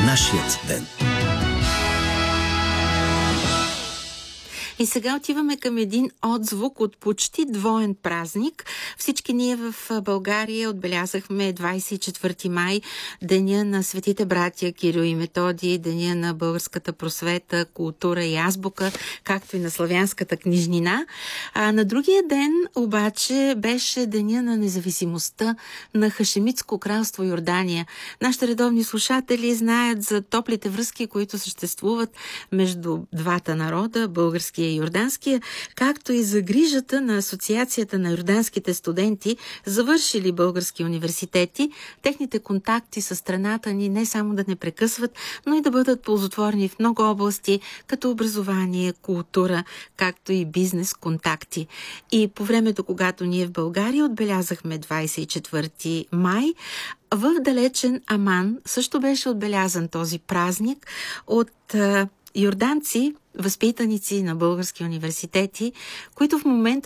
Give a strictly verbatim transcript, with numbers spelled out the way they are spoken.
Нашият ден. И сега отиваме към един отзвук от почти двоен празник. Всички ние в България отбелязахме двадесет и четвърти май, деня на светите братя Кирил и Методий, деня на българската просвета, култура и азбука, както и на славянската книжнина. А на другия ден обаче беше деня на независимостта на Хашемитско кралство Йордания. Нашите редовни слушатели знаят за топлите връзки, които съществуват между двата народа, българския и йорданския, както и за грижата на Асоциацията на йорданските студенти, завършили български университети, техните контакти с страната ни не само да не прекъсват, но и да бъдат ползотворни в много области, като образование, култура, както и бизнес контакти. И по времето, когато ние в България отбелязахме двадесет и четвърти май, в далечен Аман също беше отбелязан този празник от йорданци, възпитаници на български университети, които в момента